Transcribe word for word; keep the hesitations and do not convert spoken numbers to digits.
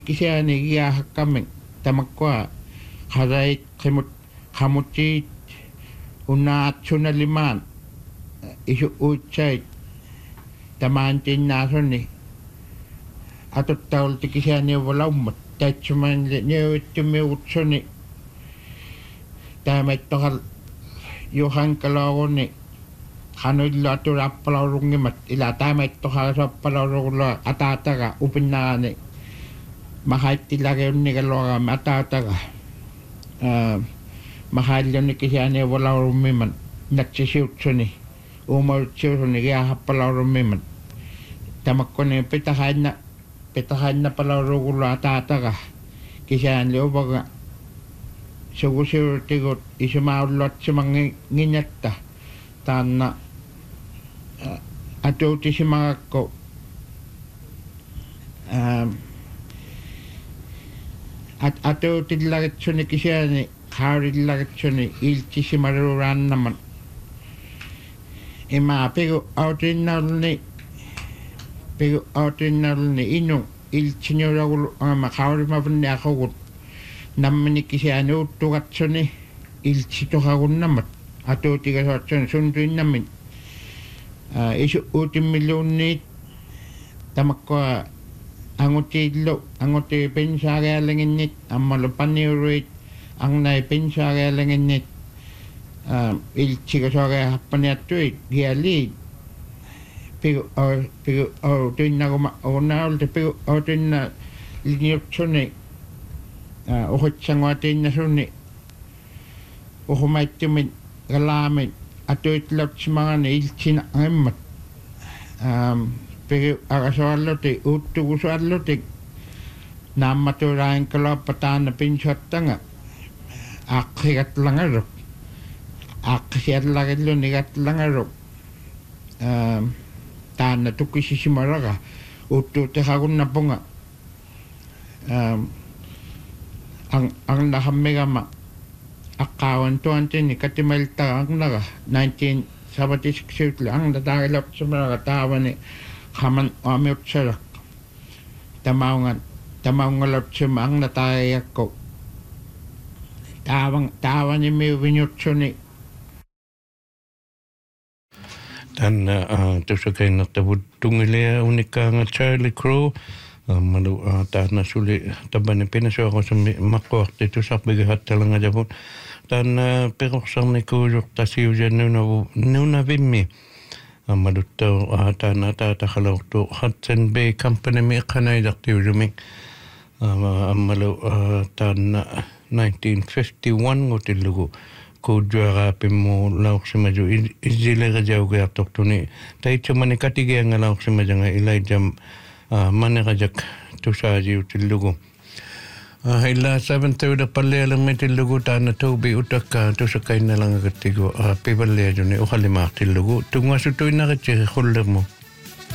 Kisiani gia hakkamen tamakwa harai khimut khamuchi una chuna liman isu uchai tamantin nasoni atau taul tikisiani walaumut tachuman ne tume utsoni tamet tohal Johan kalawoni hanu ilatu rappalaurungimat ila tamet tohal rappalaurungla atataga upinnaani mahaitti lageunni kalora matataga mahalloni kisiani walaurumiman natsisiutsoni umautsiusoni gia happalaurumiman tamakkoni pitahainna pitahainna palaurugula atataga kisiani ubaga sugusiurtigut isumaullot simanginyatta tanna atuutisimagakko at atuutillagitsuni kisiani haurillagitsuni iltisimarurannaman ima pigu autinnalni pigu autinnalni inu iltsinuragulu ama haurimavunni akogut nammini kisiani uttugatsuni iltsitohagunnamat atuutigasoatsuni suntuinnamin isu uutimmilluunniit tamakkoa angutillo anguti pensaagealenginnit ammalu paniuruit angnai pensaagealenginnit iltsigasoage happaniattuit gialiit pigu pigu autuinnaguma unaulte pigu autuinna liniutsuni uhutsanguatiinnasunni uhumaittumit galaamit atuitlapsimagani iltsina ngemmat pigu agasoalluti uuttugusualluti naammatuurain kalopataana pinsuattanga aaqqhigatlangaruk aaqqsiallagillunigatlangaruk taanna tukkisisimaraga uuttuutehaagunnapunga ang ang nahammigama aqqaawan tuantini katimaltaga angnaga nineteen seventy-six ang natagilapsimaraga taawani haman amiutsarak tamaungan tamaungalapsima ang natagayakko taawang taawani miuvinyutsuni dan tuossa keinnotta tungilea unikkaanga Charlie Crow malu taana suli tabane pinasuaqusami maqqorti tusarpigi hattalanga japun tan perorsarni kuujorta siujannunavu nunavimmi amadutta taana taataxalortu Hudson Bay Company mi qanaidartiujumik amalu taana nineteen fifty-one ngutillugu kuujuaraapimmu laorsimaju isilerajaugiartortuni taitsamani katigianga laorsimajanga ilaijam manegajak tusaajiutillugu illa seven thirty pallealermitillugu taana toubi utakka tusakainnalangagattigu pivalleajuni uqalimaartillugu tunguasutuinnaritsi qullermu